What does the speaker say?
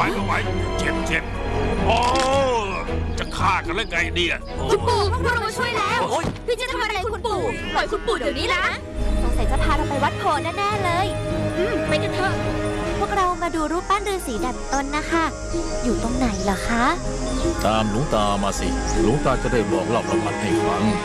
ไหวเจ็บโอ้จะฆ่ากันแล้วไงเนี่ยคุณปู่พวกเรามาช่วยแล้วพี่จะทำอะไรคุณปู่ปล่อยคุณปู่เดี๋ยวนี้นะสงสัยจะพาเราไปวัดโพแน่ๆเลยไปกันเถอะพวกเรามาดูรูปปั้นฤาษีดัดตนนะคะอยู่ตรงไหนเหรอคะตามหลวงตามาสิหลวงตาจะได้บอกเล่าประวัติให้ฟัง